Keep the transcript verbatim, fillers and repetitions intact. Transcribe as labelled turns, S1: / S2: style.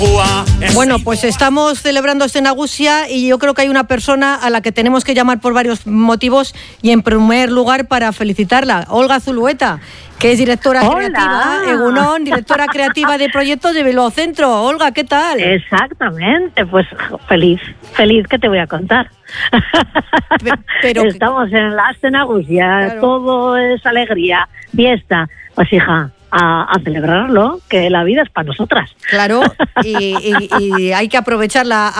S1: Bueno, pues estamos celebrando este Nagusia y yo creo que hay una persona a la que tenemos que llamar por varios motivos y en primer lugar para felicitarla, Olga Zulueta, que es directora
S2: Hola.
S1: creativa, Egunon, directora creativa de proyectos de Velocentro. Olga, ¿qué tal?
S2: Exactamente, pues feliz, feliz, ¿qué te voy a contar?
S1: Pero
S2: estamos en la Aste Nagusia, claro. Todo es alegría, fiesta, pues hija, a, a celebrarlo, que la vida es para nosotras.
S1: Claro, y, y, y hay que aprovecharla.